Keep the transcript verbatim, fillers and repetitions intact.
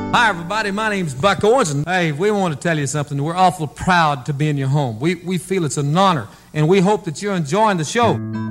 Hi, everybody. My name's Buck Owens, and hey, we want to tell you something. We're awful proud to be in your home. We, we feel it's an honor, and we hope that you're enjoying the show.